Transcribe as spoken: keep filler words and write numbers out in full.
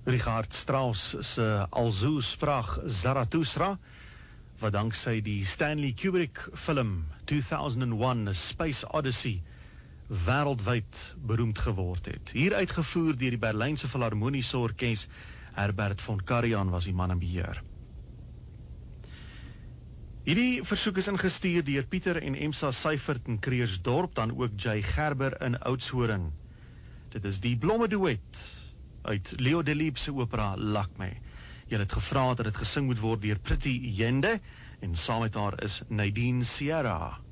Richard Strauss se Alzoo sprach Zarathustra, wat danksy die Stanley Kubrick film two thousand one, A Space Odyssey, wêreldwyd beroemd geword het. Hier uitgevoer deur die Berlynse Philharmoniese Orkees, Herbert von Karajan was die man in beheer. Hierdie versoek is ingestuur deur Pieter en Emsa Seifert in Kreersdorp, dan ook Jay Gerber in Oudtshoorn. Dit is die Blomme Duet uit Leo Delibes se opera Lakme. Jy het gevra dat dit gesing moet word deur Pretty Yende en saam met haar is Nadine Sierra.